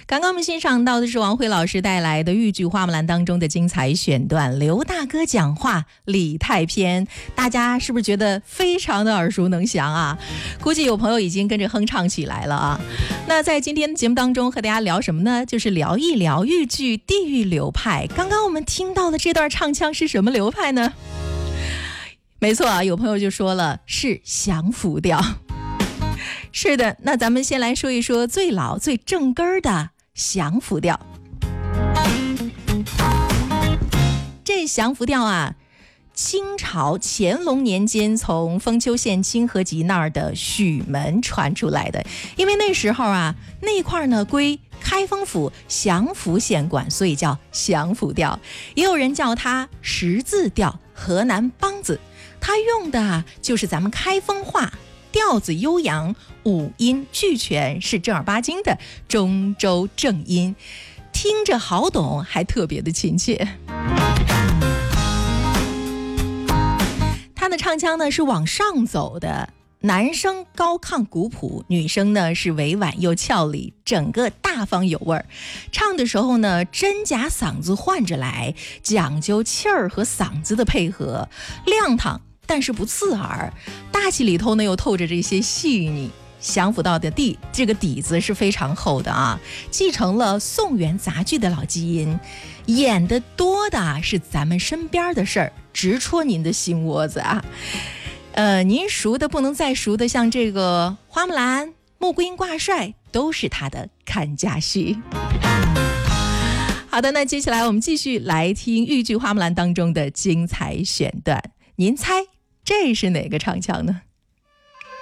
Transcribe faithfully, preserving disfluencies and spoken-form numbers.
刚刚我们欣赏到的是王慧老师带来的豫剧花木兰当中的精彩选段，刘大哥讲话李太偏，大家是不是觉得非常的耳熟能详啊？估计有朋友已经跟着哼唱起来了啊。那在今天的节目当中和大家聊什么呢？就是聊一聊豫剧地域流派。刚刚我们听到的这段唱腔是什么流派呢？没错啊，有朋友就说了，是降服调。是的，那咱们先来说一说最老最正根儿的降服调。这降服调啊，清朝乾隆年间从封丘县清河集那儿的许门传出来的。因为那时候啊，那块呢归开封府降福县管，所以叫降服调。也有人叫它十字调、河南梆子。它用的就是咱们开封话，调子悠扬，五音俱全，是正儿八经的中州正音，听着好懂，还特别的亲切。他的唱腔呢是往上走的，男声高亢古朴，女声呢是委婉又俏丽，整个大方有味儿。唱的时候呢，真假嗓子换着来，讲究气儿和嗓子的配合，亮堂但是不刺耳，大气里头呢又透着这些细腻。降服道的底这个底子是非常厚的啊，继承了宋元杂剧的老基因，演的多的是咱们身边的事儿，直戳您的心窝子啊。呃，您熟的不能再熟的，像这个花木兰、穆桂英挂帅，都是他的看家戏。好的，那接下来我们继续来听豫剧花木兰当中的精彩选段，您猜这是哪个唱腔呢？